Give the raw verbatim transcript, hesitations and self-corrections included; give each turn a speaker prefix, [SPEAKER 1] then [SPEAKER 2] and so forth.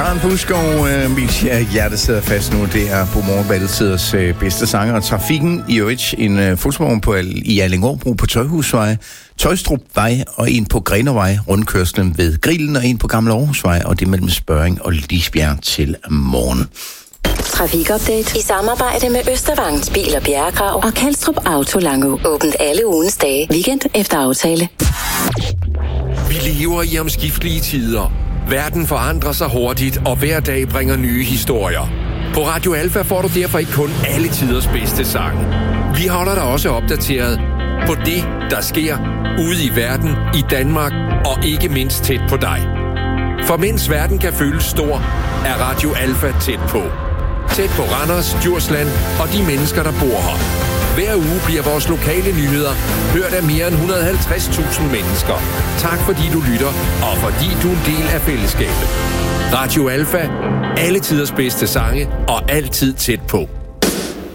[SPEAKER 1] Karen Buskov, øh, mit hjerte sidder fast nu. Det er på morgenvalgtiders øh, bedste sanger. Og trafikken i øvrigt en øh, fotovogn på i Allingåbro på Tøjhusvej, Tøjstrupvej og en på Grenervej, rundkørslen ved Grillen og en på Gamle Aarhusvej, og det mellem Spørring og Lisbjerg til morgen.
[SPEAKER 2] Trafikupdate i samarbejde med Østervangets Bil- og Bjerregrav og Kalstrup Auto Langå. Åbent alle ugens dage. Weekend efter aftale.
[SPEAKER 3] Vi lever i omskiftelige tider. Verden forandrer sig hurtigt, og hver dag bringer nye historier. På Radio Alfa får du derfor ikke kun alle tiders bedste sang. Vi holder dig også opdateret på det, der sker ude i verden, i Danmark og ikke mindst tæt på dig. For mens verden kan føles stor, er Radio Alfa tæt på. Tæt på Randers, Djursland og de mennesker, der bor her. Hver uge bliver vores lokale nyheder hørt af mere end et hundrede og halvtreds tusind mennesker. Tak fordi du lytter, og fordi du er en del af fællesskabet. Radio Alfa. Alle tiders bedste sange og altid tæt på.